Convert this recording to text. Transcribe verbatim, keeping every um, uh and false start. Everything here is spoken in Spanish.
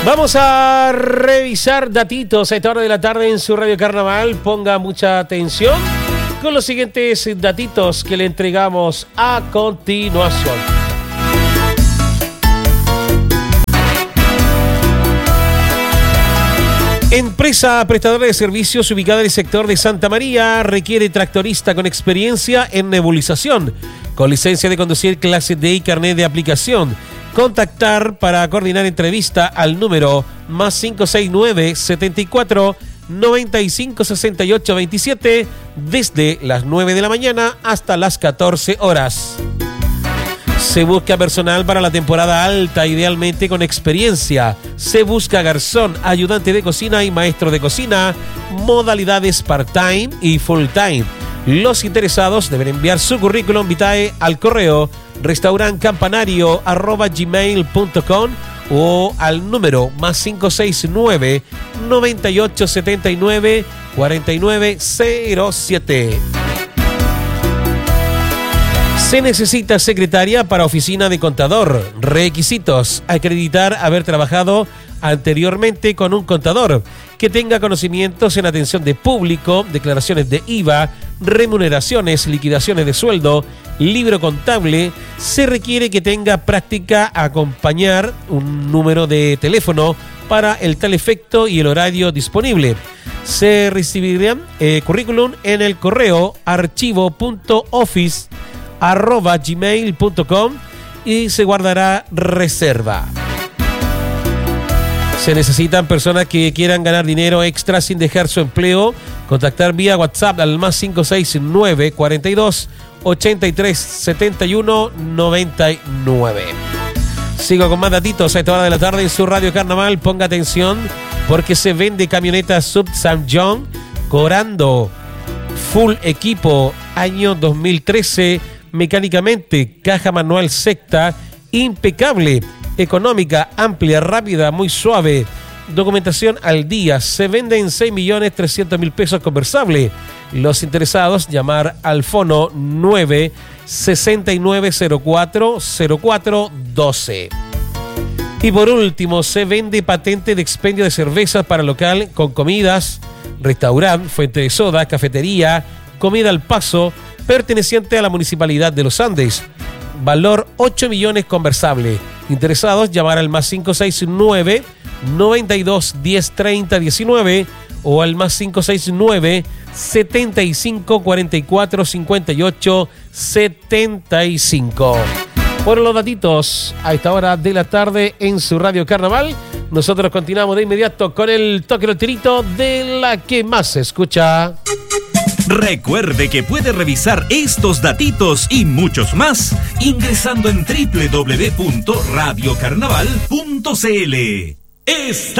Vamos a revisar datitos a esta hora de la tarde en su Radio Carnaval. Ponga mucha atención con los siguientes datitos que le entregamos a continuación. Empresa prestadora de servicios ubicada en el sector de Santa María requiere tractorista con experiencia en nebulización, con licencia de conducir clase D y carnet de aplicación. Contactar para coordinar entrevista al número más cinco seis nueve, setenta y cuatro, noventa y cinco, sesenta y ocho, veintisiete desde las nueve de la mañana hasta las catorce horas. Se busca personal para la temporada alta, idealmente con experiencia. Se busca garzón, ayudante de cocina y maestro de cocina. Modalidades part-time y full-time. Los interesados deben enviar su currículum vitae al correo restaurantcampanario arroba gmail punto com o al número más cinco seis nueve, noventa y ocho, setenta y nueve, cuarenta y nueve cero siete. Se necesita secretaria para oficina de contador. Requisitos: acreditar haber trabajado anteriormente con un contador, que tenga conocimientos en atención de público, declaraciones de I V A, remuneraciones, liquidaciones de sueldo, libro contable. Se requiere que tenga práctica a acompañar un número de teléfono para el tal efecto y el horario disponible. Se recibirán eh, currículum en el correo archivo punto office arroba gmail punto com y se guardará reserva. Se necesitan personas que quieran ganar dinero extra sin dejar su empleo. Contactar vía WhatsApp al más cinco seis nueve, cuarenta y dos, ochenta y tres, setenta y uno, noventa y nueve. Sigo con más datitos a esta hora de la tarde en su Radio Carnaval. Ponga atención porque se vende camioneta Sub San John Corando full equipo año dos mil trece. Mecánicamente, caja manual secta, impecable, económica, amplia, rápida, muy suave, documentación al día. Se vende en seis millones trescientos mil pesos conversable. Los interesados llamar al fono nueve sesenta y nueve cero cuatro cero cuatro doce. Y por último, se vende patente de expendio de cervezas para local con comidas, restaurante, fuente de soda, cafetería, comida al paso, perteneciente a la Municipalidad de Los Andes. Valor ocho millones conversable. Interesados llamar al más cinco seis nueve, noventa y dos, diez, treinta, diecinueve o al más cinco seis nueve, setenta y cinco, cuarenta y cuatro, cincuenta y ocho, setenta y cinco. Por los datitos a esta hora de la tarde en su Radio Carnaval, nosotros continuamos de inmediato con el toque del tirito de la que más se escucha. Recuerde que puede revisar estos datitos y muchos más ingresando en doble u doble u doble u punto radio carnaval punto c l. Está